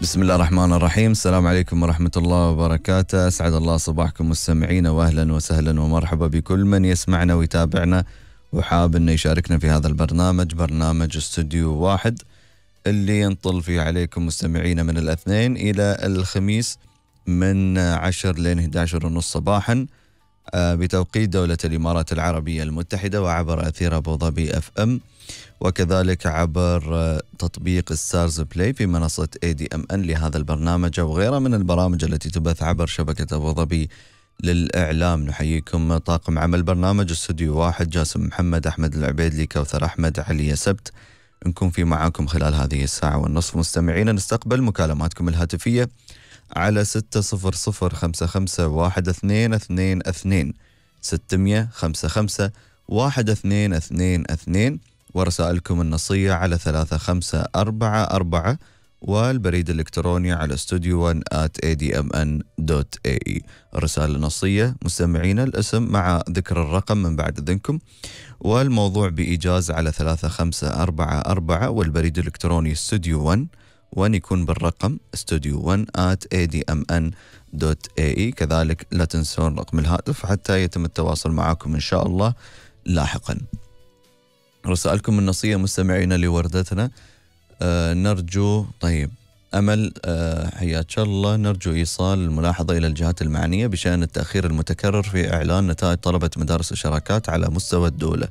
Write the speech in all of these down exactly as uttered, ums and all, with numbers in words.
بسم الله الرحمن الرحيم. السلام عليكم ورحمة الله وبركاته. أسعد الله صباحكم مستمعين، وأهلا وسهلا ومرحبا بكل من يسمعنا ويتابعنا وحاب أنه يشاركنا في هذا البرنامج، برنامج استوديو واحد اللي ينطل فيه عليكم مستمعين من الاثنين إلى الخميس من عشر لين إحدى عشر ونص صباحا بتوقيت دولة الإمارات العربية المتحدة، وعبر أثير أبو ظبي أف أم، وكذلك عبر تطبيق ستارز بلاي في منصة اي دي ام ان لهذا البرنامج وغيرها من البرامج التي تبث عبر شبكة أبو ظبي للإعلام. نحييكم طاقم عمل برنامج استوديو واحد، جاسم محمد، أحمد العبيدلي، كوثر أحمد، علي سبت. نكون في معاكم خلال هذه الساعة والنصف. مستمعين نستقبل مكالماتكم الهاتفية على ستة صفر صفر خمسة خمسة واحد اثنين اثنين اثنين ستمية خمسة خمسة واحد اثنين اثنين اثنين، ورسائلكم النصية على ثلاثة خمسة أربعة أربعة، والبريد الإلكتروني على استوديو ون آت إيه دي إم إن دوت إيه إي. الرسالة النصية مستمعين الاسم مع ذكر الرقم من بعد إذنكم، والموضوع بإيجاز على ثلاثة خمسة أربعة أربعة، والبريد الإلكتروني استوديو ون وان يكون بالرقم استوديو ون آت إيه دي إم إن دوت إيه إي. كذلك لا تنسون رقم الهاتف حتى يتم التواصل معكم إن شاء الله لاحقا. رسائلكم النصية مستمعين لوردتنا. آه نرجو طيب أمل آه حياك الله، نرجو إيصال الملاحظة إلى الجهات المعنية بشأن التأخير المتكرر في إعلان نتائج طلبة مدارس الشراكات على مستوى الدولة.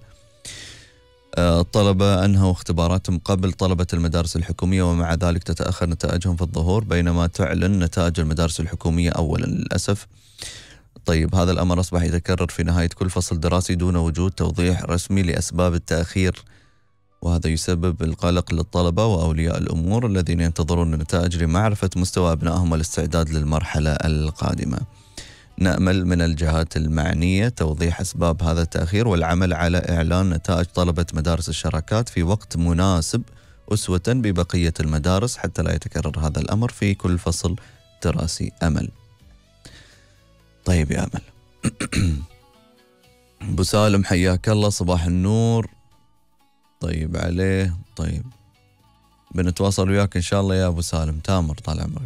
آه الطلبة أنهوا اختباراتهم قبل طلبة المدارس الحكومية، ومع ذلك تتأخر نتائجهم في الظهور بينما تعلن نتائج المدارس الحكومية أولا للأسف. طيب هذا الأمر أصبح يتكرر في نهاية كل فصل دراسي دون وجود توضيح رسمي لأسباب التأخير، وهذا يسبب القلق للطلبة وأولياء الأمور الذين ينتظرون النتائج لمعرفة مستوى أبنائهم والاستعداد للمرحلة القادمة. نأمل من الجهات المعنية توضيح أسباب هذا التأخير والعمل على إعلان نتائج طلبة مدارس الشراكات في وقت مناسب أسوة ببقية المدارس حتى لا يتكرر هذا الأمر في كل فصل دراسي. أمل. طيب يا أمل. أبو سالم حياك الله، صباح النور. طيب عليه. طيب بنتواصل وياك إن شاء الله يا أبو سالم. تامر طال عمرك.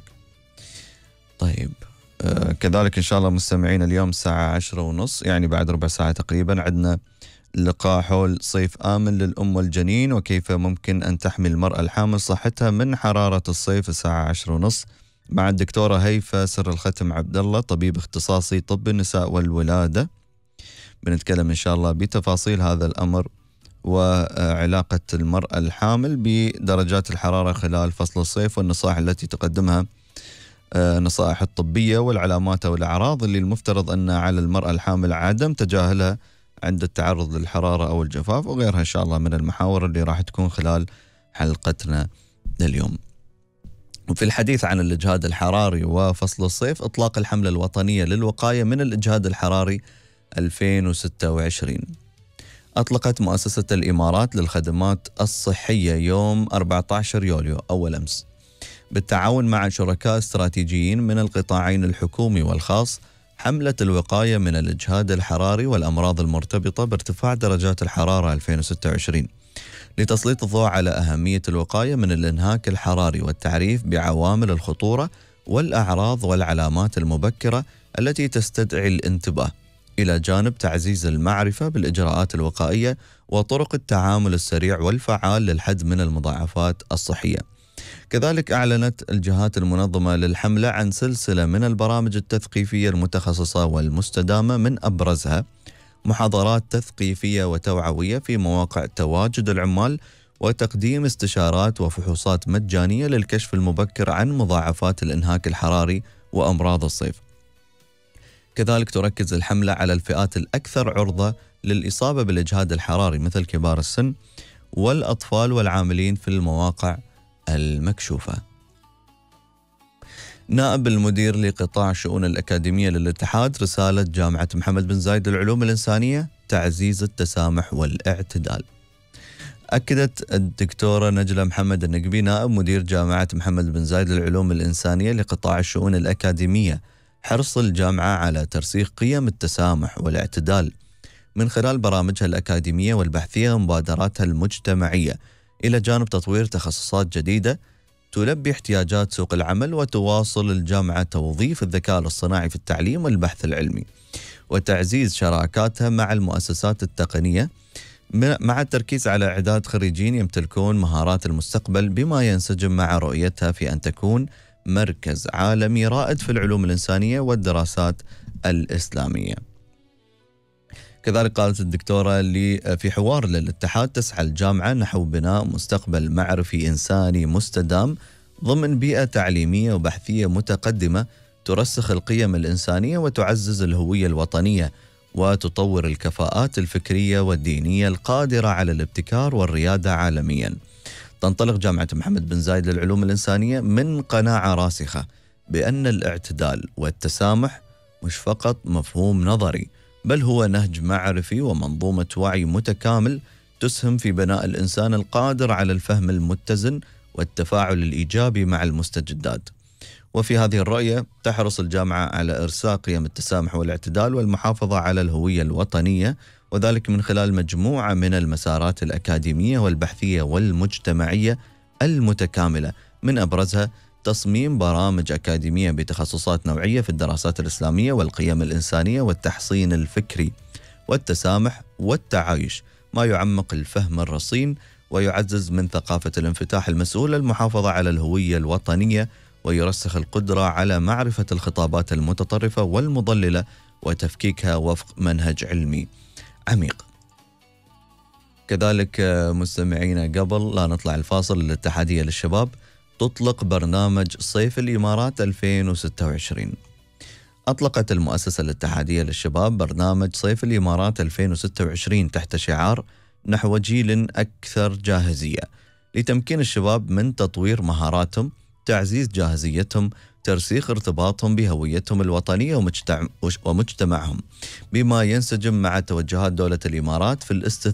طيب آه كذلك إن شاء الله مستمعين اليوم الساعة عشرة ونص، يعني بعد ربع ساعة تقريبا، عندنا لقاء حول صيف آمن للأم والجنين وكيف ممكن أن تحمي المرأة الحامل صحتها من حرارة الصيف، الساعة عشرة ونص، مع الدكتورة هيفا سر الختم عبد الله، طبيب اختصاصي طب النساء والولادة. بنتكلم إن شاء الله بتفاصيل هذا الأمر وعلاقة المرأة الحامل بدرجات الحرارة خلال فصل الصيف، والنصائح التي تقدمها النصائح الطبية والعلامات والأعراض اللي المفترض أن على المرأة الحامل عدم تجاهلها عند التعرض للحرارة أو الجفاف، وغيرها إن شاء الله من المحاور اللي راح تكون خلال حلقتنا اليوم. وفي الحديث عن الإجهاد الحراري وفصل الصيف، إطلاق الحملة الوطنية للوقاية من الإجهاد الحراري ألفين وستة وعشرين. أطلقت مؤسسة الإمارات للخدمات الصحية يوم أربعة عشر يوليو أول أمس بالتعاون مع شركاء استراتيجيين من القطاعين الحكومي والخاص حملة الوقاية من الإجهاد الحراري والأمراض المرتبطة بارتفاع درجات الحرارة ألفين وستة وعشرين، لتسليط الضوء على أهمية الوقاية من الانهاك الحراري والتعريف بعوامل الخطورة والأعراض والعلامات المبكرة التي تستدعي الانتباه، إلى جانب تعزيز المعرفة بالإجراءات الوقائية وطرق التعامل السريع والفعال للحد من المضاعفات الصحية. كذلك أعلنت الجهات المنظمة للحملة عن سلسلة من البرامج التثقيفية المتخصصة والمستدامة، من أبرزها محاضرات تثقيفية وتوعوية في مواقع تواجد العمال، وتقديم استشارات وفحوصات مجانية للكشف المبكر عن مضاعفات الإنهاك الحراري وأمراض الصيف. كذلك تركز الحملة على الفئات الأكثر عرضة للإصابة بالإجهاد الحراري مثل كبار السن والأطفال والعاملين في المواقع المكشوفة. نائب المدير لقطاع الشؤون الأكاديمية للاتحاد رسالة جامعة محمد بن زايد للعلوم الإنسانية تعزيز التسامح والاعتدال. أكدت الدكتورة نجلة محمد النقبي نائب مدير جامعة محمد بن زايد للعلوم الإنسانية لقطاع الشؤون الأكاديمية حرص الجامعة على ترسيخ قيم التسامح والاعتدال من خلال برامجها الأكاديمية والبحثية ومبادراتها المجتمعية، إلى جانب تطوير تخصصات جديدة تلبي احتياجات سوق العمل، وتواصل الجامعة توظيف الذكاء الاصطناعي في التعليم والبحث العلمي وتعزيز شراكاتها مع المؤسسات التقنية، مع التركيز على إعداد خريجين يمتلكون مهارات المستقبل، بما ينسجم مع رؤيتها في أن تكون مركز عالمي رائد في العلوم الإنسانية والدراسات الإسلامية. كذلك قالت الدكتورة اللي في حوار للاتحاد تسعى الجامعة نحو بناء مستقبل معرفي إنساني مستدام ضمن بيئة تعليمية وبحثية متقدمة ترسخ القيم الإنسانية وتعزز الهوية الوطنية وتطور الكفاءات الفكرية والدينية القادرة على الابتكار والريادة عالميا. تنطلق جامعة محمد بن زايد للعلوم الإنسانية من قناعة راسخة بأن الاعتدال والتسامح مش فقط مفهوم نظري، بل هو نهج معرفي ومنظومة وعي متكامل تسهم في بناء الإنسان القادر على الفهم المتزن والتفاعل الإيجابي مع المستجدات. وفي هذه الرؤية تحرص الجامعة على إرساء قيم التسامح والاعتدال والمحافظة على الهوية الوطنية، وذلك من خلال مجموعة من المسارات الأكاديمية والبحثية والمجتمعية المتكاملة، من أبرزها تصميم برامج أكاديمية بتخصصات نوعية في الدراسات الإسلامية والقيم الإنسانية والتحصين الفكري والتسامح والتعايش، ما يعمق الفهم الرصين ويعزز من ثقافة الانفتاح المسؤولة، المحافظة على الهوية الوطنية، ويرسخ القدرة على معرفة الخطابات المتطرفة والمضللة وتفكيكها وفق منهج علمي عميق. كذلك مستمعينا، قبل لا نطلع الفاصل، الاتحادية للشباب تطلق برنامج صيف الإمارات ألفين وستة وعشرين. أطلقت المؤسسة الاتحادية للشباب برنامج صيف الإمارات ألفين وستة وعشرين تحت شعار نحو جيل أكثر جاهزية، لتمكين الشباب من تطوير مهاراتهم، تعزيز جاهزيتهم، ترسيخ ارتباطهم بهويتهم الوطنية ومجتمعهم، بما ينسجم مع توجهات دولة الإمارات في